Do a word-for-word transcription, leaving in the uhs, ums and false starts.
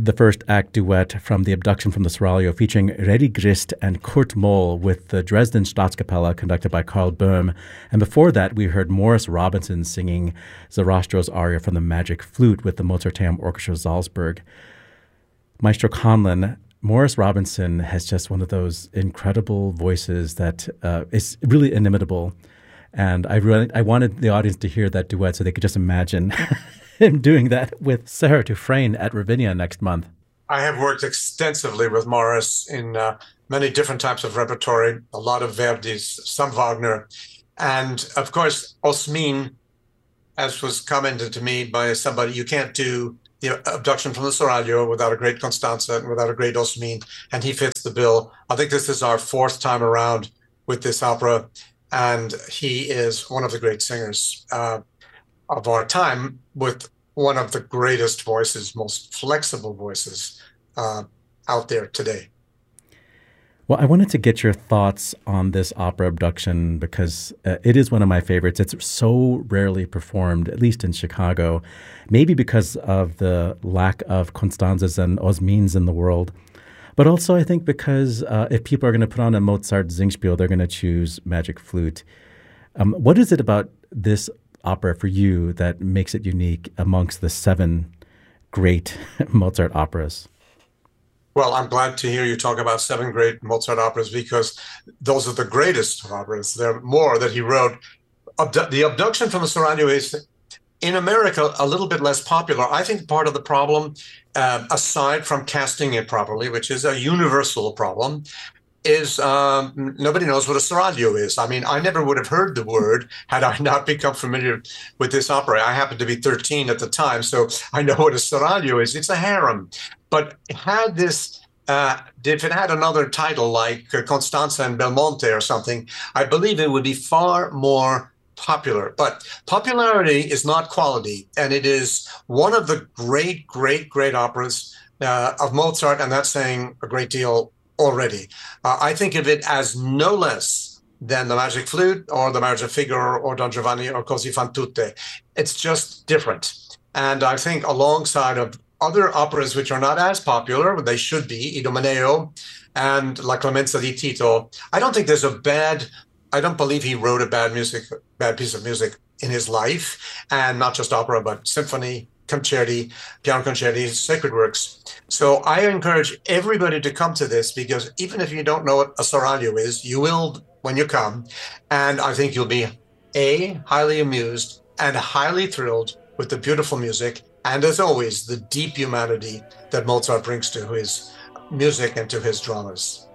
the first act duet from The Abduction from the Seraglio, featuring Reddy Grist and Kurt Moll with the Dresden Staatskapelle conducted by Karl Böhm. And before that, we heard Morris Robinson singing Sarastro's aria from the Magic Flute with the Mozarteum Orchestra Salzburg. Maestro Conlon, Morris Robinson has just one of those incredible voices that uh, is really inimitable. And I really, I wanted the audience to hear that duet so they could just imagine him doing that with Sarah Dufresne at Ravinia next month. I have worked extensively with Morris in uh, many different types of repertory, a lot of Verdi's, some Wagner. And of course, Osmin, as was commented to me by somebody, you can't do The Abduction from the Seraglio without a great Constanza and without a great Osmin, and he fits the bill. I think this is our fourth time around with this opera, and he is one of the great singers uh, of our time, with one of the greatest voices, most flexible voices uh, out there today. Well, I wanted to get your thoughts on this opera Abduction because uh, it is one of my favorites. It's so rarely performed, at least in Chicago, maybe because of the lack of Constanzas and Osmins in the world. But also, I think because uh, if people are going to put on a Mozart Singspiel, they're going to choose Magic Flute. Um, what is it about this opera for you that makes it unique amongst the seven great Mozart operas? Well, I'm glad to hear you talk about seven great Mozart operas because those are the greatest of operas. There are more that he wrote. Abdu- the Abduction from the Seraglio is, in America, a little bit less popular. I think part of the problem, uh, aside from casting it properly, which is a universal problem, is um, nobody knows what a Seraglio is. I mean, I never would have heard the word had I not become familiar with this opera. I happened to be thirteen at the time, so I know what a Seraglio is. It's a harem. But had this, uh, if it had another title like uh, Constanza and Belmonte or something, I believe it would be far more popular. But popularity is not quality, and it is one of the great, great, great operas uh, of Mozart, and that's saying a great deal already. Uh, I think of it as no less than the Magic Flute or the Marriage of Figaro or Don Giovanni or Così fan tutte. It's just different. And I think alongside of other operas which are not as popular, they should be, Idomeneo and La Clemenza di Tito, I don't think there's a bad, I don't believe he wrote a bad music, bad piece of music in his life, and not just opera, but symphony, concerti, piano concerti, sacred works. So I encourage everybody to come to this because even if you don't know what a Seraglio is, you will when you come. And I think you'll be, A, highly amused and highly thrilled with the beautiful music, and as always, the deep humanity that Mozart brings to his music and to his dramas.